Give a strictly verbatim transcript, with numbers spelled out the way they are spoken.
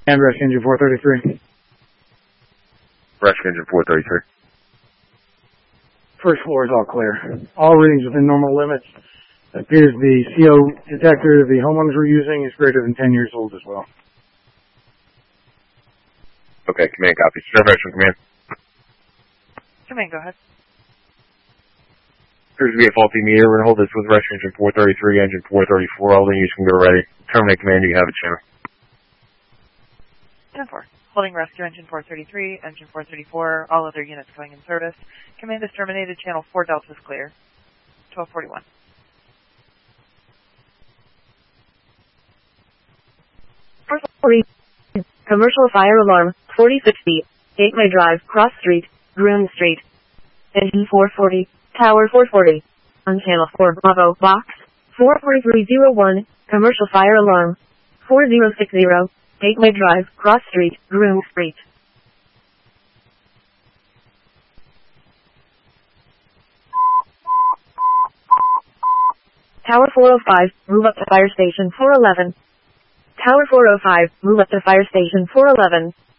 And rescue engine four thirty-three. Rescue engine four thirty-three. First floor is all clear. All readings within normal limits. It appears the C O detector the homeowners were using is greater than ten years old as well. Okay, command copy. Survey from command. Command, go ahead. Appears to be a faulty meter. We're going to hold this with rescue engine four thirty-three, engine four thirty-four. All the units can go ready. Terminate command, you have it, channel. ten four. Holding rescue engine four thirty-three, engine four thirty-four, all other units going in service. Command is terminated, channel four Delta is clear. twelve forty-one. Commercial fire alarm, forty-six feet, Gateway Drive, Cross Street, Groom Street. Engine four forty, Tower four forty. On channel four Bravo, box, four four three zero one, commercial fire alarm, four zero six zero. Gateway Drive, Cross Street, Groom Street. Tower four oh five, move up to Fire Station four eleven. Tower four oh five, move up to Fire Station four eleven.